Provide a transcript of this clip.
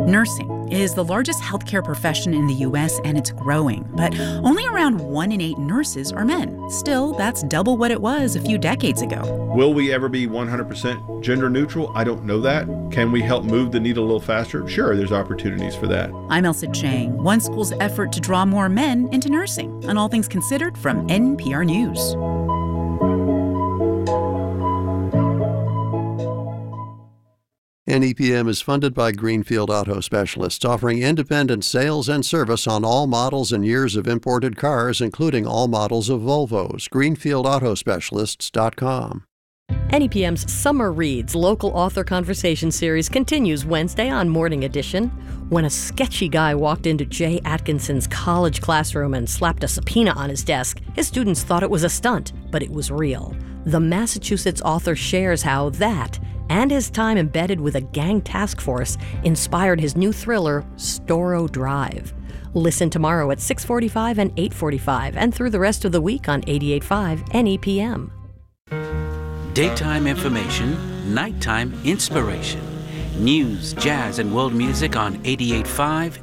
Nursing is the largest healthcare profession in the U.S. and it's growing, but only around 1 in 8 nurses are men. Still, that's double what it was a few decades ago. Will we ever be 100% gender neutral? I don't know that. Can we help move the needle a little faster? Sure, there's opportunities for that. I'm Elsa Chang. One school's effort to draw more men into nursing. On All Things Considered from NPR News. NEPM is funded by Greenfield Auto Specialists, offering independent sales and service on all models and years of imported cars, including all models of Volvos. GreenfieldAutoSpecialists.com. NEPM's Summer Reads local author conversation series continues Wednesday on Morning Edition. When a sketchy guy walked into Jay Atkinson's college classroom and slapped a subpoena on his desk, his students thought it was a stunt, but it was real. The Massachusetts author shares how that and his time embedded with a gang task force inspired his new thriller, Storrow Drive. Listen tomorrow at 6:45 and 8:45 and through the rest of the week on 88.5 NEPM. Daytime information, nighttime inspiration. News, jazz, and world music on 88.5